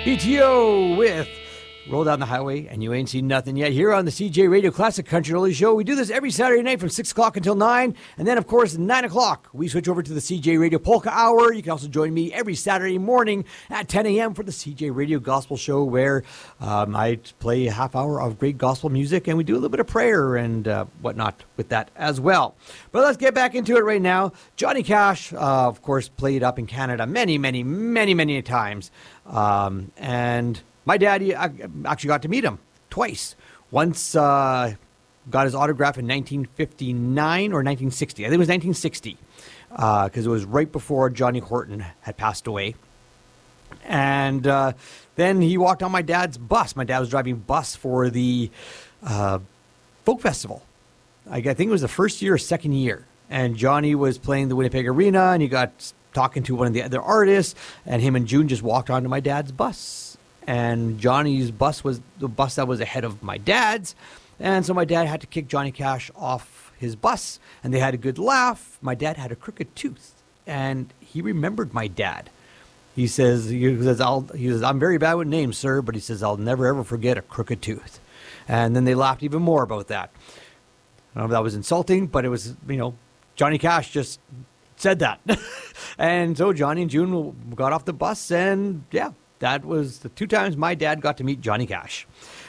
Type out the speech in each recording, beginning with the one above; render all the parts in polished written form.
BTO with Roll Down the Highway and You Ain't Seen Nothing Yet here on the CJ Radio Classic Country Oldies Show. We do this every Saturday night from 6 o'clock until 9. And then, of course, 9 o'clock, we switch over to the CJ Radio Polka Hour. You can also join me every Saturday morning at 10 a.m. for the CJ Radio Gospel Show, where I play a half hour of great gospel music, and we do a little bit of prayer and whatnot with that as well. But let's get back into it right now. Johnny Cash, of course, played up in Canada many times. And my dad actually got to meet him twice. Once got his autograph in 1959 or 1960. I think it was 1960 because it was right before Johnny Horton had passed away. And then he walked on my dad's bus. My dad was driving bus for the folk festival. I think it was the first year or second year. And Johnny was playing the Winnipeg Arena, and he got talking to one of the other artists, and him and June just walked onto my dad's bus. And Johnny's bus was the bus that was ahead of my dad's. And so my dad had to kick Johnny Cash off his bus, and they had a good laugh. My dad had a crooked tooth, and he remembered my dad. He says, I'm very bad with names, sir, but he says, I'll never, ever forget a crooked tooth. And then they laughed even more about that. I don't know if that was insulting, but it was, Johnny Cash just said that. And so Johnny and June got off the bus, and yeah, that was the two times my dad got to meet Johnny Cash.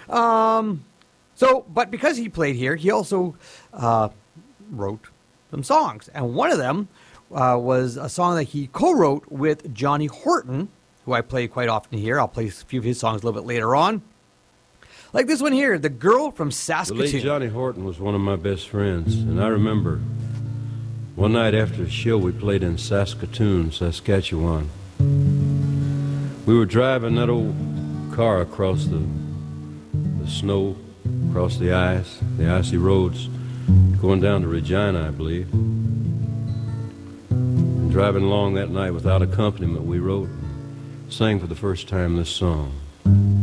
But because he played here, he also wrote some songs. And one of them was a song that he co-wrote with Johnny Horton, who I play quite often here. I'll play a few of his songs a little bit later on. Like this one here, The Girl from Saskatoon. The late Johnny Horton was one of my best friends. And I remember one night after the show we played in Saskatoon, Saskatchewan. We were driving that old car across the snow, across the icy roads, going down to Regina, I believe. And driving along that night without accompaniment, we wrote, sang for the first time this song.